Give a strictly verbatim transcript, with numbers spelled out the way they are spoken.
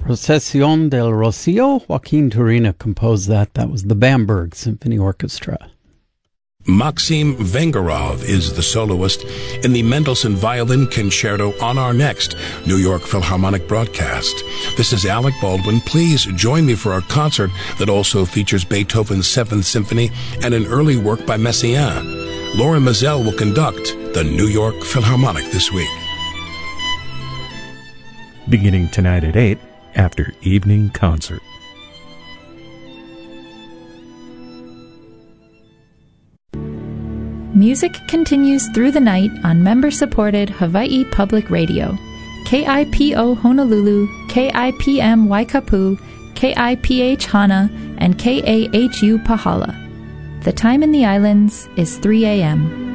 Procesión del Rocío. Joaquin Turina composed that. That was the Bamberg Symphony Orchestra. Maxim Vengerov is the soloist in the Mendelssohn Violin Concerto on our next New York Philharmonic broadcast. This is Alec Baldwin. Please join me for our concert that also features Beethoven's Seventh Symphony and an early work by Messiaen. Lauren Mazel will conduct the New York Philharmonic this week. Beginning tonight at eight after evening concert. Music continues through the night on member-supported Hawaii Public Radio. K I P O Honolulu, K I P M Waikapu, K I P H Hana, and K A H U Pahala. The time in the islands is three a.m.